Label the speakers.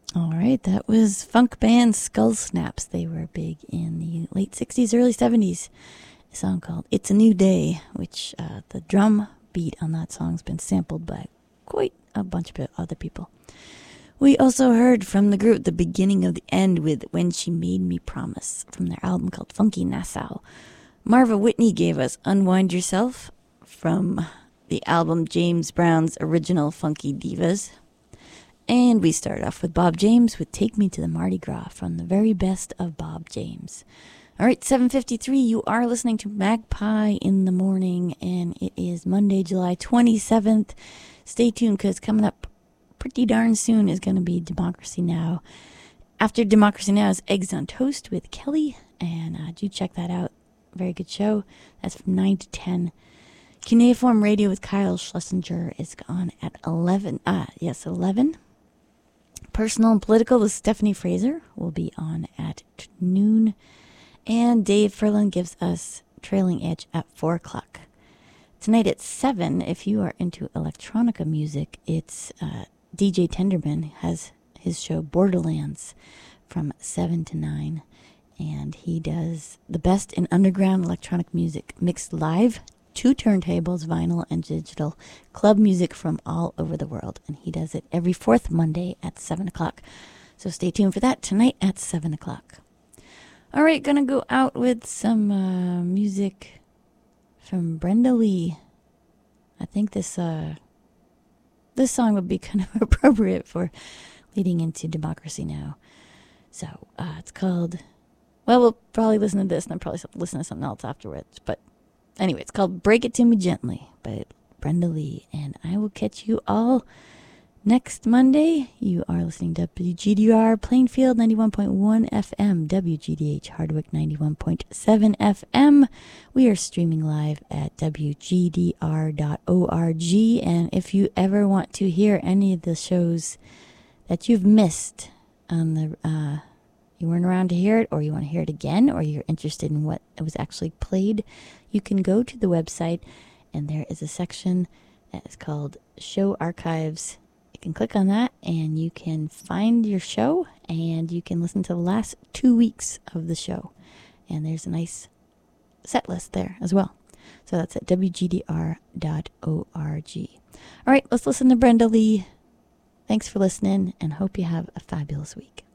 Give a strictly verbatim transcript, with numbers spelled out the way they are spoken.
Speaker 1: All right, that was funk band Skull Snaps. They were big in the late sixties, early seventies. A song called It's a New Day, which uh, the drum beat on that song's been sampled by quite a bunch of other people. We also heard from the group The Beginning of the End with When She Made Me Promise from their album called Funky Nassau. Marva Whitney gave us Unwind Yourself from the album James Brown's Original Funky Divas. And we started off with Bob James with Take Me to the Mardi Gras from the very best of Bob James. All right, seven fifty-three, you are listening to Magpie in the Morning, and it is Monday, July twenty-seventh. Stay tuned, because coming up pretty darn soon is going to be Democracy Now! After Democracy Now! Is Eggs on Toast with Kelly, and uh, do check that out. Very good show. That's from nine to ten. Cuneiform Radio with Kyle Schlesinger is on at eleven. Ah, yes, eleven. Personal and Political with Stephanie Fraser will be on at noon. And Dave Furlan gives us Trailing Edge at four o'clock. Tonight at seven, if you are into electronica music, it's uh, D J Tenderman has his show Borderlands from seven to nine. And he does the best in underground electronic music mixed live, two turntables, vinyl and digital, club music from all over the world. And he does it every fourth Monday at seven o'clock. So stay tuned for that tonight at seven o'clock. All right, gonna go out with some uh, music from Brenda Lee. I think this uh, this song would be kind of appropriate for leading into Democracy Now! So uh, it's called, well, we'll probably listen to this and then probably listen to something else afterwards. But anyway, it's called Break It To Me Gently by Brenda Lee. And I will catch you all next Monday. You are listening to W G D R Plainfield ninety-one point one F M, W G D H Hardwick ninety-one point seven F M. We are streaming live at W G D R dot org. And if you ever want to hear any of the shows that you've missed on the, uh, you weren't around to hear it, or you want to hear it again, or you're interested in what was actually played, you can go to the website, and there is a section that is called Show Archives. You can click on that and you can find your show, and you can listen to the last two weeks of the show. And there's a nice set list there as well. So that's at W G D R dot org. All right, let's listen to Brenda Lee. Thanks for listening, and hope you have a fabulous week.